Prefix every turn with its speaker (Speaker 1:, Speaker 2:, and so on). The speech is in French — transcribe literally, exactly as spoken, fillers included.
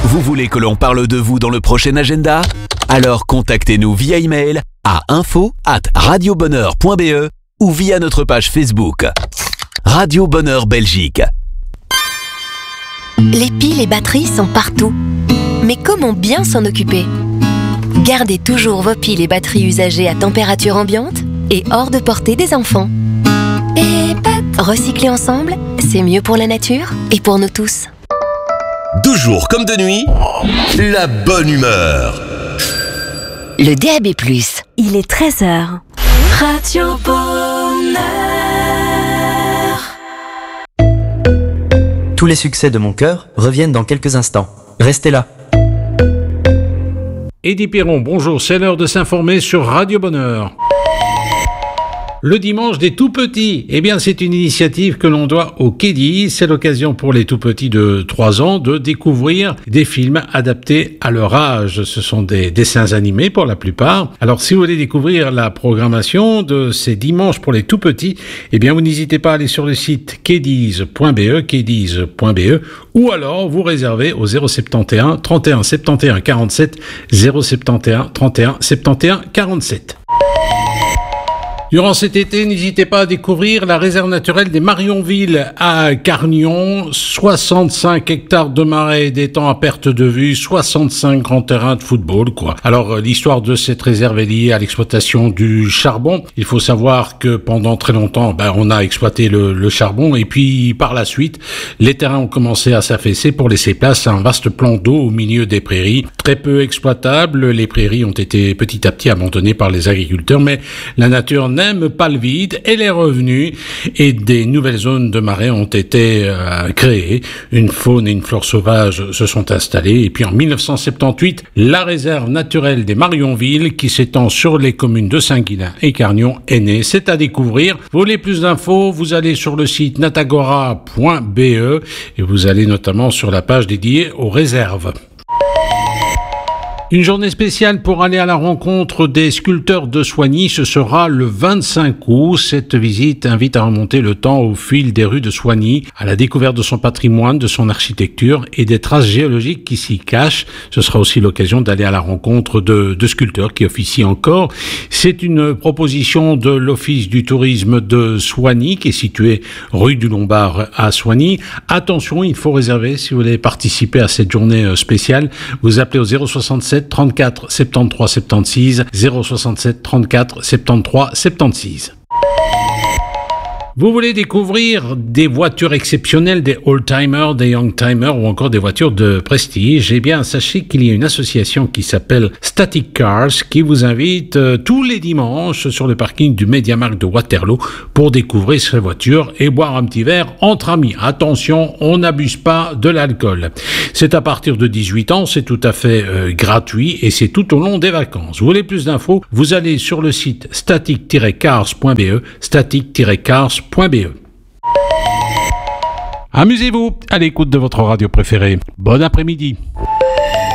Speaker 1: Vous voulez que l'on parle de vous dans le prochain agenda ? Alors contactez-nous via email à info arobase radiobonheur point b e ou via notre page Facebook. Radio Bonheur Belgique.
Speaker 2: Les piles et batteries sont partout. Mais comment bien s'en occuper ? Gardez toujours vos piles et batteries usagées à température ambiante et hors de portée des enfants. Et recycler ensemble, c'est mieux pour la nature et pour nous tous.
Speaker 3: De jour comme de nuit, la bonne humeur.
Speaker 2: Le D A B plus.
Speaker 4: Il est treize heures.
Speaker 5: Radio Bonheur.
Speaker 6: Tous les succès de mon cœur reviennent dans quelques instants. Restez là.
Speaker 7: Eddie Perron, bonjour, c'est l'heure de s'informer sur Radio Bonheur. Le dimanche des tout-petits, eh bien c'est une initiative que l'on doit au Kiddies. C'est l'occasion pour les tout-petits de trois ans de découvrir des films adaptés à leur âge. Ce sont des dessins animés pour la plupart. Alors si vous voulez découvrir la programmation de ces dimanches pour les tout-petits, eh bien vous n'hésitez pas à aller sur le site kiddies point b e, kiddies point b e, ou alors vous réservez au zéro sept un, trente et un, soixante et onze, quarante-sept, zéro sept un, trente et un, soixante et onze, quarante-sept. Durant cet été, n'hésitez pas à découvrir la réserve naturelle des Marionville à Carnion. soixante-cinq hectares de marais et d'étangs à perte de vue, soixante-cinq grands terrains de football, quoi. Alors, l'histoire de cette réserve est liée à l'exploitation du charbon. Il faut savoir que pendant très longtemps, ben, on a exploité le, le charbon et puis, par la suite, les terrains ont commencé à s'affaisser pour laisser place à un vaste plan d'eau au milieu des prairies. Très peu exploitables, les prairies ont été petit à petit abandonnées par les agriculteurs, mais la nature n'aime pas le vide, elle est revenue et des nouvelles zones de marais ont été euh, créées. Une faune et une flore sauvage se sont installées et puis en dix-neuf cent soixante-dix-huit, la réserve naturelle des Marionville qui s'étend sur les communes de Saint-Guilain et Carnion est née. C'est à découvrir. Vous voulez plus d'infos, vous allez sur le site natagora point b e et vous allez notamment sur la page dédiée aux réserves. Une journée spéciale pour aller à la rencontre des sculpteurs de Soigny, ce sera le vingt-cinq août. Cette visite invite à remonter le temps au fil des rues de Soigny, à la découverte de son patrimoine, de son architecture et des traces géologiques qui s'y cachent. Ce sera aussi l'occasion d'aller à la rencontre de, de sculpteurs qui officient encore. C'est une proposition de l'Office du tourisme de Soigny qui est situé rue du Lombard à Soigny. Attention, il faut réserver si vous voulez participer à cette journée spéciale. Vous appelez au zéro soixante-sept trente-quatre soixante-treize soixante-seize, zéro soixante-sept trente-quatre soixante-treize soixante-seize. Vous voulez découvrir des voitures exceptionnelles, des old-timers, des young-timers ou encore des voitures de prestige? Eh bien, sachez qu'il y a une association qui s'appelle Static Cars qui vous invite euh, tous les dimanches sur le parking du MediaMarkt de Waterloo pour découvrir ces voitures et boire un petit verre entre amis. Attention, on n'abuse pas de l'alcool. C'est à partir de dix-huit ans, c'est tout à fait euh, gratuit et c'est tout au long des vacances. Vous voulez plus d'infos? Vous allez sur le site static tiret cars point b e, static tiret cars point b e. Amusez-vous à l'écoute de votre radio préférée. Bon après-midi.